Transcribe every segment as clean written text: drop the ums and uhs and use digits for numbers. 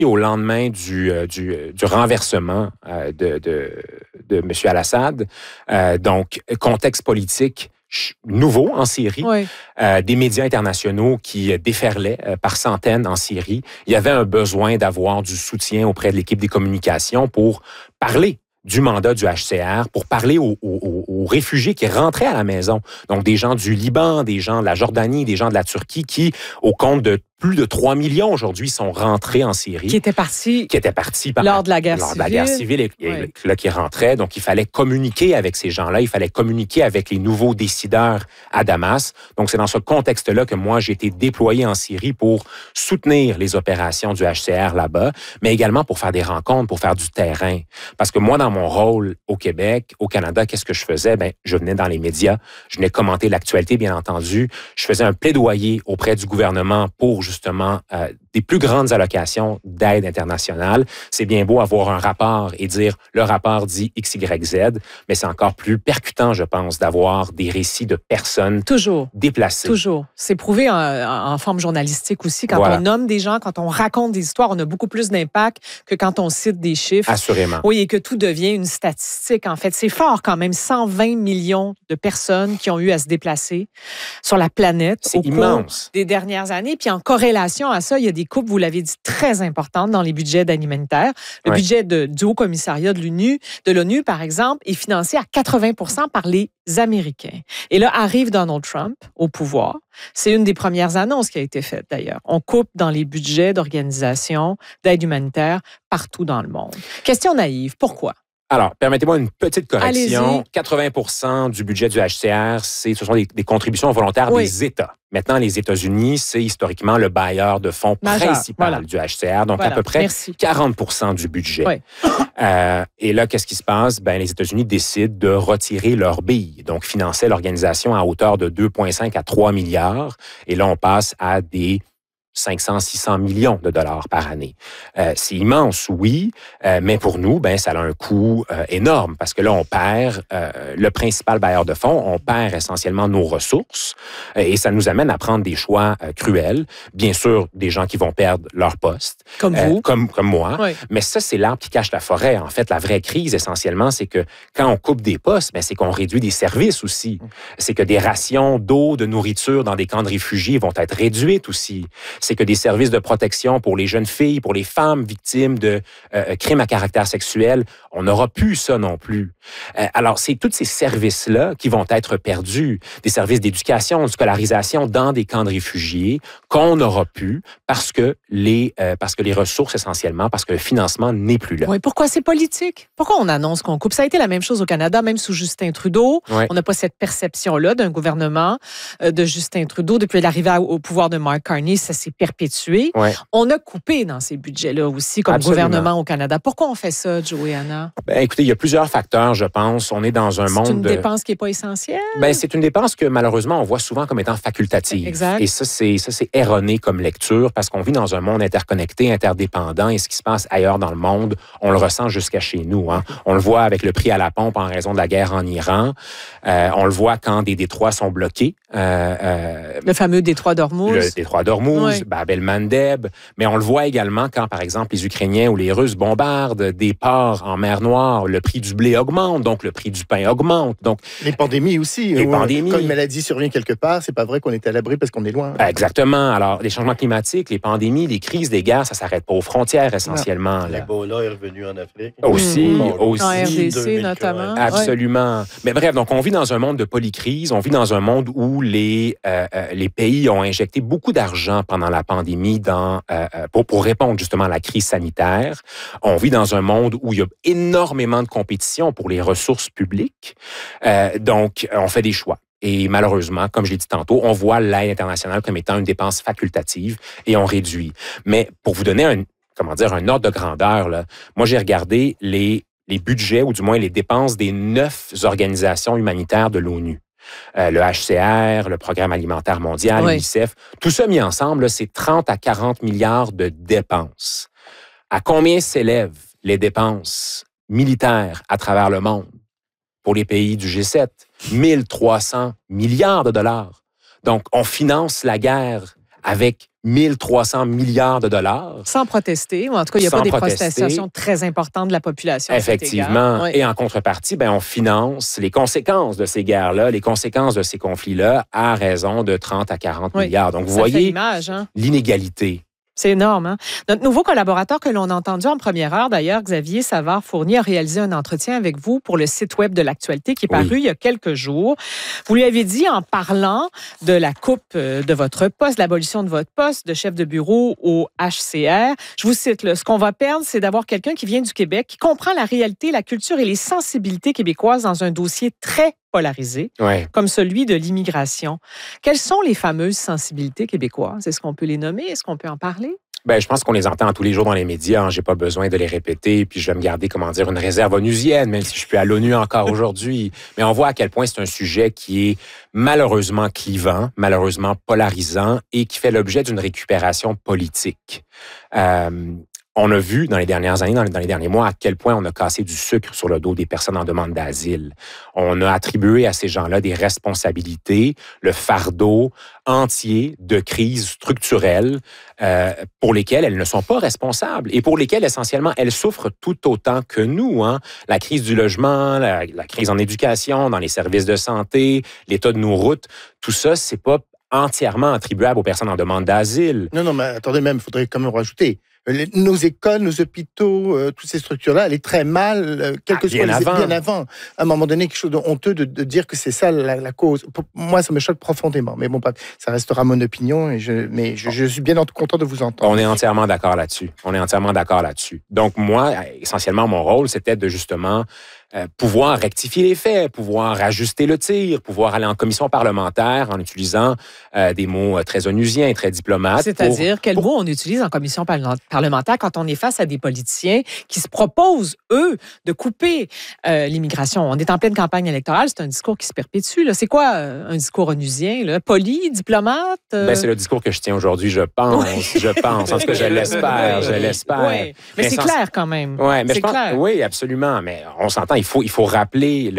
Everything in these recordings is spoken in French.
au lendemain du renversement de M. al-Assad. Donc, contexte politique nouveau en Syrie, Oui. Des médias internationaux qui déferlaient par centaines en Syrie. Il y avait un besoin d'avoir du soutien auprès de l'équipe des communications pour parler du mandat du HCR, pour parler aux réfugiés qui rentraient à la maison. Donc, des gens du Liban, des gens de la Jordanie, des gens de la Turquie qui, au compte de plus de 3 millions aujourd'hui, sont rentrés en Syrie. Qui étaient partis lors de la guerre civile. Lors de la guerre civile, et là, qui rentraient. Donc, il fallait communiquer avec ces gens-là. Il fallait communiquer avec les nouveaux décideurs à Damas. Donc, c'est dans ce contexte-là que moi, j'ai été déployé en Syrie pour soutenir les opérations du HCR là-bas, mais également pour faire des rencontres, pour faire du terrain. Parce que moi, dans mon rôle au Québec, au Canada, qu'est-ce que je faisais? Ben, je venais dans les médias, je venais commenter l'actualité, bien entendu. Je faisais un plaidoyer auprès du gouvernement pour justement des plus grandes allocations d'aide internationale. C'est bien beau avoir un rapport et dire le rapport dit X, Y, Z, mais c'est encore plus percutant, je pense, d'avoir des récits de personnes déplacées. Toujours. C'est prouvé en forme journalistique aussi. Quand on nomme des gens, quand on raconte des histoires, on a beaucoup plus d'impact que quand on cite des chiffres. Assurément. Oui, et que tout devient une statistique. En fait, c'est fort quand même. 120 millions de personnes qui ont eu à se déplacer sur la planète au cours des dernières années. Puis en corrélation à ça, il y a des coupes, vous l'avez dit, très importantes dans les budgets d'aide alimentaire. Le budget du Haut-Commissariat de l'ONU, par exemple, est financé à 80 % par les Américains. Et là, arrive Donald Trump au pouvoir. C'est une des premières annonces qui a été faite, d'ailleurs. On coupe dans les budgets d'organisations d'aide humanitaire partout dans le monde. Question naïve, pourquoi? Alors, permettez-moi une petite correction. Allez-y. 80 % du budget du HCR, ce sont des contributions volontaires des États. Maintenant, les États-Unis, c'est historiquement le bailleur de fonds principal du HCR, donc à peu près 40 % du budget. Oui. Et là, qu'est-ce qui se passe? Ben, les États-Unis décident de retirer leur bille, donc financer l'organisation à hauteur de 2,5 à 3 milliards. Et là, on passe à des 500-600 millions de dollars par année. C'est immense, oui, mais pour nous, ben, ça a un coût énorme parce que là, on perd le principal bailleur de fonds, on perd essentiellement nos ressources et ça nous amène à prendre des choix cruels. Bien sûr, des gens qui vont perdre leur poste. Comme vous. Comme moi. Oui. Mais ça, c'est l'arbre qui cache la forêt. En fait, la vraie crise, essentiellement, c'est que quand on coupe des postes, ben, c'est qu'on réduit des services aussi. C'est que des rations d'eau, de nourriture dans des camps de réfugiés vont être réduites aussi. C'est que des services de protection pour les jeunes filles, pour les femmes victimes de crimes à caractère sexuel, on n'aura plus ça non plus. Alors, c'est tous ces services-là qui vont être perdus. Des services d'éducation, de scolarisation dans des camps de réfugiés qu'on n'aura plus parce que les ressources, essentiellement, parce que le financement n'est plus là. Oui, pourquoi c'est politique? Pourquoi on annonce qu'on coupe? Ça a été la même chose au Canada, même sous Justin Trudeau. Oui. On n'a pas cette perception-là d'un gouvernement de Justin Trudeau. Depuis l'arrivée au pouvoir de Mark Carney, ça s'est perpétué. Oui. On a coupé dans ces budgets-là aussi, comme gouvernement au Canada. Pourquoi on fait ça, Joey-Anna? Ben, écoutez, il y a plusieurs facteurs, je pense. On est dans un monde... C'est une dépense qui n'est pas essentielle? Ben, c'est une dépense que, malheureusement, on voit souvent comme étant facultative. Exact. Et ça, c'est erroné comme lecture parce qu'on vit dans un monde interconnecté, interdépendant, et ce qui se passe ailleurs dans le monde, on le ressent jusqu'à chez nous. Hein. On le voit avec le prix à la pompe en raison de la guerre en Iran. On le voit quand des détroits sont bloqués. Le fameux détroit d'Ormuz. Le détroit d'Ormuz, Bab el-Mandeb. Mais on le voit également quand, par exemple, les Ukrainiens ou les Russes bombardent des ports en mer Noire. Le prix du blé augmente, donc le prix du pain augmente. Donc, les pandémies aussi. Les pandémies. Quand une maladie survient quelque part, c'est pas vrai qu'on est à l'abri parce qu'on est loin. Exactement. Alors, les changements climatiques, les pandémies, les crises, les guerres, ça s'arrête pas aux frontières, essentiellement. L'Ebola est revenu en Afrique. Aussi. En RDC, notamment. Absolument. Mais bref, donc on vit dans un monde de polycrise. On vit dans un monde où les pays ont injecté beaucoup d'argent pendant la pandémie pour répondre justement à la crise sanitaire. On vit dans un monde où il y a énormément de compétition pour les ressources publiques. Donc, on fait des choix. Et malheureusement, comme je l'ai dit tantôt, on voit l'aide internationale comme étant une dépense facultative et on réduit. Mais pour vous donner un ordre de grandeur, là, moi, j'ai regardé les budgets, ou du moins les dépenses des 9 organisations humanitaires de l'ONU. Le HCR, le Programme alimentaire mondial, l'UNICEF, tout ça mis ensemble, là, c'est 30 à 40 milliards de dépenses. À combien s'élèvent les dépenses militaires à travers le monde pour les pays du G7? 1300 milliards de dollars. Donc, on finance la guerre avec 1300 milliards de dollars. Sans protester, ou en tout cas, il n'y a pas des protestations très importantes de la population. Effectivement. Et en contrepartie, on finance les conséquences de ces guerres-là, les conséquences de ces conflits-là à raison de 30 à 40 milliards. Donc, vous voyez l'inégalité. C'est énorme. Hein? Notre nouveau collaborateur que l'on a entendu en première heure, d'ailleurs, Xavier Savard-Fournier, a réalisé un entretien avec vous pour le site web de l'Actualité qui est paru il y a quelques jours. Vous lui avez dit, en parlant de la coupe de votre poste, de l'abolition de votre poste de chef de bureau au HCR, je vous cite, là, ce qu'on va perdre, c'est d'avoir quelqu'un qui vient du Québec, qui comprend la réalité, la culture et les sensibilités québécoises dans un dossier très polarisé, comme celui de l'immigration. Quelles sont les fameuses sensibilités québécoises? Est-ce qu'on peut les nommer? Est-ce qu'on peut en parler? Je pense qu'on les entend tous les jours dans les médias. J'ai pas besoin de les répéter. Puis je vais me garder, une réserve onusienne, même si je suis à l'ONU encore aujourd'hui. Mais on voit à quel point c'est un sujet qui est malheureusement clivant, malheureusement polarisant et qui fait l'objet d'une récupération politique. On a vu dans les dernières années, dans les derniers mois, à quel point on a cassé du sucre sur le dos des personnes en demande d'asile. On a attribué à ces gens-là des responsabilités, le fardeau entier de crises structurelles pour lesquelles elles ne sont pas responsables et pour lesquelles, essentiellement, elles souffrent tout autant que nous. Hein? La crise du logement, la crise en éducation, dans les services de santé, l'état de nos routes, tout ça, c'est pas entièrement attribuable aux personnes en demande d'asile. Non, mais attendez, même, il faudrait quand même rajouter. Nos écoles, nos hôpitaux, toutes ces structures-là, elles sont très mal, quel que soit bien avant. À un moment donné, quelque chose de honteux de dire que c'est ça la cause. Pour moi, ça me choque profondément. Mais bon, ça restera mon opinion. Mais je suis bien content de vous entendre. On est entièrement d'accord là-dessus. Donc moi, essentiellement, mon rôle, c'était de justement pouvoir rectifier les faits, pouvoir ajuster le tir, pouvoir aller en commission parlementaire en utilisant des mots très onusiens, très diplomates. C'est-à-dire, quels mots on utilise en commission parlementaire quand on est face à des politiciens qui se proposent, eux, de couper l'immigration? On est en pleine campagne électorale, c'est un discours qui se perpétue. Là. C'est quoi un discours onusien? Là? Poli, diplomate? C'est le discours que je tiens aujourd'hui, je pense. En tout cas, je l'espère. Oui. Mais c'est clair quand même. Oui, absolument. Mais on s'entend, il faut rappeler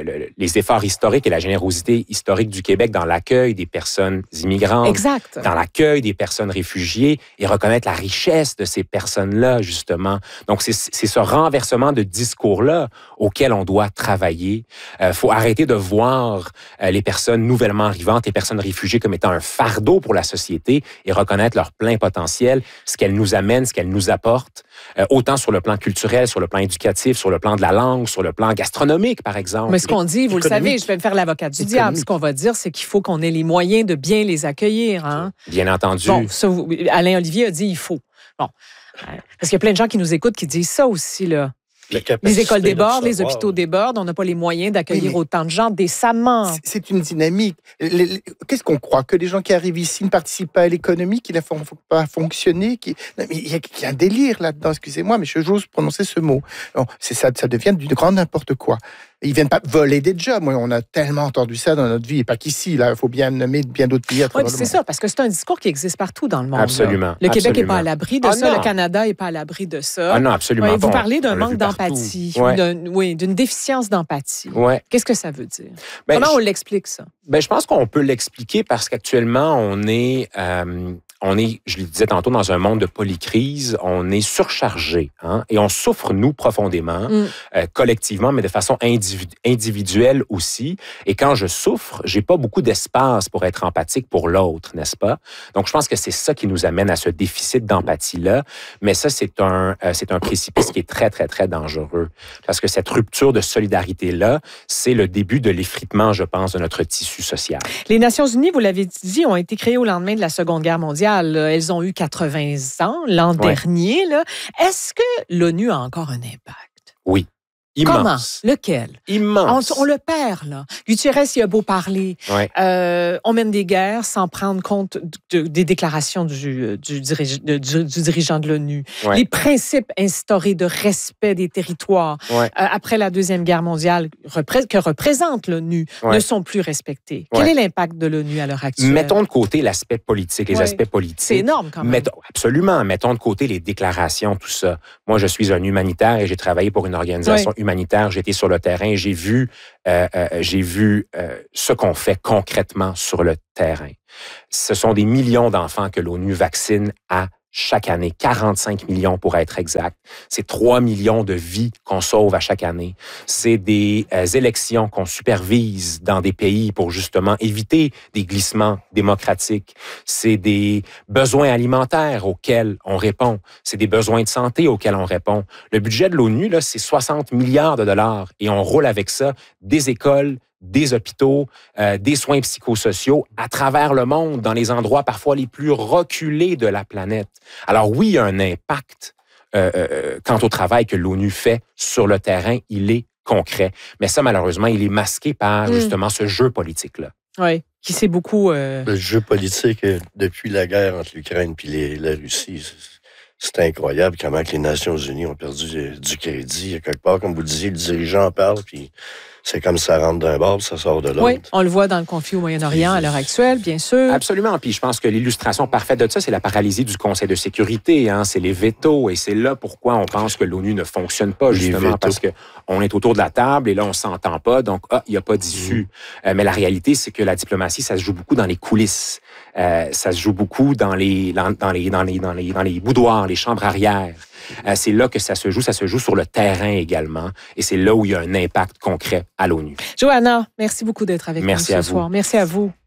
les efforts historiques et la générosité historique du Québec dans l'accueil des personnes immigrantes, exact, dans l'accueil des personnes réfugiées et reconnaître la richesse de ces personnes-là, justement. Donc, c'est ce renversement de discours-là auquel on doit travailler. Faut arrêter de voir les personnes nouvellement arrivantes, les personnes réfugiées comme étant un fardeau pour la société et reconnaître leur plein potentiel, ce qu'elles nous amènent, ce qu'elles nous apportent, autant sur le plan culturel, sur le plan éducatif, sur le plan de la langue, sur le plan gastronomique, par exemple. Mais ce qu'on dit, vous le savez, je vais me faire l'avocat du diable. Ce qu'on va dire, c'est qu'il faut qu'on ait les moyens de bien les accueillir. Hein? Bien entendu. Bon, ça, Alain Olivier a dit il faut. Bon. Parce qu'il y a plein de gens qui nous écoutent qui disent ça aussi, là. Les écoles débordent, les hôpitaux débordent, on n'a pas les moyens d'accueillir autant de gens décemment. C'est une dynamique. Qu'est-ce qu'on croit? Que les gens qui arrivent ici ne participent pas à l'économie, qu'ils ne font pas fonctionner? Il y a un délire là-dedans, excusez-moi, mais j'ose prononcer ce mot. Non, ça devient du grand n'importe quoi. Ils ne viennent pas voler des jobs. On a tellement entendu ça dans notre vie, et pas qu'ici. Il faut bien nommer bien d'autres pays à travers le monde. C'est ça, parce que c'est un discours qui existe partout dans le monde. Absolument. Là. Le Québec n'est pas à l'abri de ça, le Canada n'est pas à l'abri de ça. Ah non, absolument. Vous parlez d'un manque d'empathie, d'une déficience d'empathie. Qu'est-ce que ça veut dire? Comment on l'explique, ça? Je pense qu'on peut l'expliquer parce qu'actuellement, on est, je le disais tantôt, dans un monde de polycrise, on est surchargé, hein, et on souffre, nous, profondément, collectivement, mais de façon individuelle aussi. Et quand je souffre, j'ai pas beaucoup d'espace pour être empathique pour l'autre, n'est-ce pas? Donc, je pense que c'est ça qui nous amène à ce déficit d'empathie-là. Mais ça, c'est un précipice qui est très, très, très dangereux. Parce que cette rupture de solidarité-là, c'est le début de l'effritement, je pense, de notre tissu social. Les Nations unies, vous l'avez dit, ont été créées au lendemain de la Seconde Guerre mondiale. Elles ont eu 80 ans l'an dernier. Là. Est-ce que l'ONU a encore un impact? Oui. Immense. Comment? Lequel? Immense. On le perd, là. Gutiérrez, il a beau parler. On mène des guerres sans prendre compte des déclarations du dirigeant de l'ONU. Les principes instaurés de respect des territoires après la Deuxième Guerre mondiale que représente l'ONU ne sont plus respectés. Quel est l'impact de l'ONU à l'heure actuelle? Mettons de côté l'aspect politique, les aspects politiques. C'est énorme quand même. Absolument. Mettons de côté les déclarations, tout ça. Moi, je suis un humanitaire et j'ai travaillé pour une organisation humanitaire humanitaire, j'ai été sur le terrain, j'ai vu ce qu'on fait concrètement sur le terrain. Ce sont des millions d'enfants que l'ONU vaccine à chaque année, 45 millions pour être exact. C'est 3 millions de vies qu'on sauve à chaque année. C'est des élections qu'on supervise dans des pays pour justement éviter des glissements démocratiques. C'est des besoins alimentaires auxquels on répond. C'est des besoins de santé auxquels on répond. Le budget de l'ONU, là, c'est 60 milliards de dollars et on roule avec ça des écoles, des hôpitaux, des soins psychosociaux à travers le monde, dans les endroits parfois les plus reculés de la planète. Alors oui, il y a un impact quant au travail que l'ONU fait sur le terrain, il est concret. Mais ça, malheureusement, il est masqué par justement ce jeu politique-là. Oui, qui s'est beaucoup... Le jeu politique, depuis la guerre entre l'Ukraine et la Russie, c'est incroyable comment que les Nations unies ont perdu du crédit. Quelque part, comme vous le disiez, le dirigeant en parle, puis c'est comme ça rentre d'un bord, ça sort de l'autre. Oui, on le voit dans le conflit au Moyen-Orient à l'heure actuelle, bien sûr. Absolument. Puis je pense que l'illustration parfaite de ça, c'est la paralysie du Conseil de sécurité. Hein? C'est les vétos. Et c'est là pourquoi on pense que l'ONU ne fonctionne pas, justement, parce qu'on est autour de la table et là, on ne s'entend pas. Donc, il n'y a pas d'issue. Mais la réalité, c'est que la diplomatie, ça se joue beaucoup dans les coulisses. Ça se joue beaucoup dans les boudoirs, les chambres arrière. C'est là que ça se joue sur le terrain également. Et c'est là où il y a un impact concret à l'ONU. Johanna, merci beaucoup d'être avec nous ce soir. Merci à vous.